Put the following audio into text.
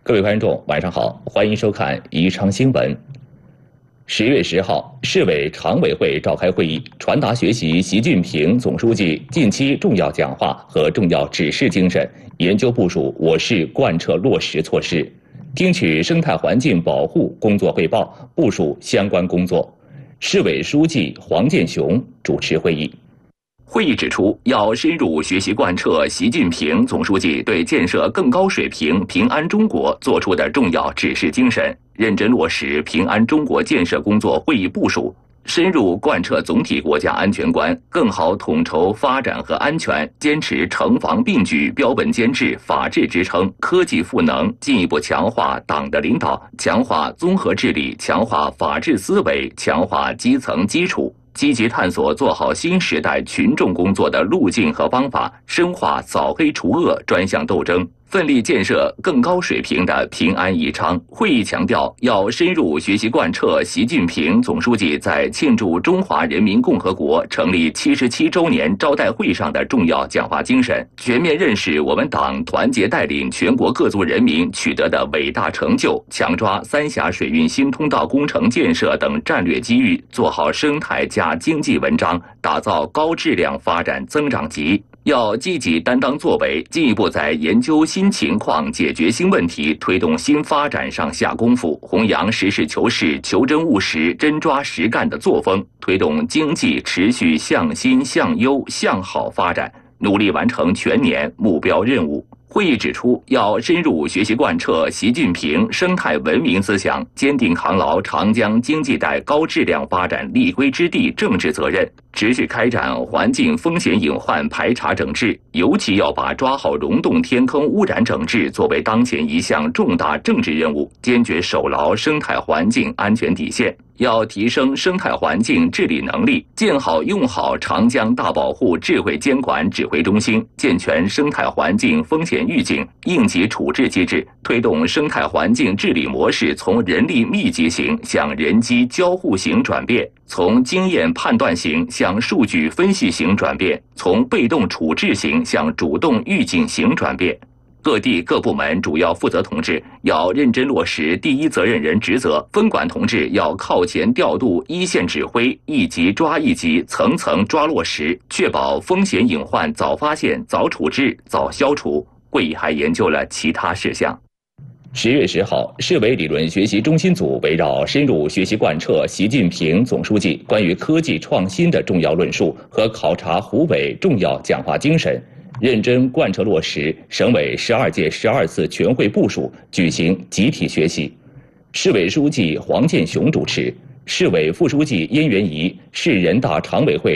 各位观众，晚上好，欢迎收看宜昌新闻。10月10号，市委常委会召开会议，传达学习习近平总书记近期重要讲话和重要指示精神，研究部署我市贯彻落实措施，听取生态环境保护工作汇报，部署相关工作。市委书记黄健雄主持会议。会议指出，要深入学习贯彻习近平总书记对建设更高水平平安中国作出的重要指示精神，认真落实平安中国建设工作会议部署，深入贯彻总体国家安全观，更好统筹发展和安全，坚持城防并举、标本兼治、法治支撑、科技赋能，进一步强化党的领导，强化综合治理，强化法治思维，强化基层基础。积极探索做好新时代群众工作的路径和方法，深化扫黑除恶专项斗争，奋力建设更高水平的平安宜昌。会议强调，要深入学习贯彻习近平总书记在庆祝中华人民共和国成立77周年招待会上的重要讲话精神，全面认识我们党团结带领全国各族人民取得的伟大成就，强抓三峡水运新通道工程建设等战略机遇，做好生态加经济文章，打造高质量发展增长极。要积极担当作为，进一步在研究新情况、解决新问题、推动新发展上下功夫，弘扬实事求是、求真务实、真抓实干的作风，推动经济持续向新、向优、向好发展，努力完成全年目标任务。会议指出，要深入学习贯彻习近平生态文明思想，坚定扛牢长江经济带高质量发展立规之地政治责任，持续开展环境风险隐患排查整治，尤其要把抓好溶洞天坑污染整治作为当前一项重大政治任务，坚决守牢生态环境安全底线。要提升生态环境治理能力，建好用好长江大保护智慧监管指挥中心，健全生态环境风险预警应急处置机制，推动生态环境治理模式从人力密集型向人机交互型转变，从经验判断型向数据分析型转变，从被动处置型向主动预警型转变。各地各部门主要负责同志要认真落实第一责任人职责，分管同志要靠前调度一线指挥，一级抓一级，层层抓落实，确保风险隐患早发现、早处置、早消除。会议还研究了其他事项。10月10号，市委理论学习中心组围绕深入学习贯彻习近平总书记关于科技创新的重要论述和考察湖北重要讲话精神，认真贯彻落实省委12届12次全会部署，举行集体学习。市委书记黄健雄主持，市委副书记殷元仪，市人大常委会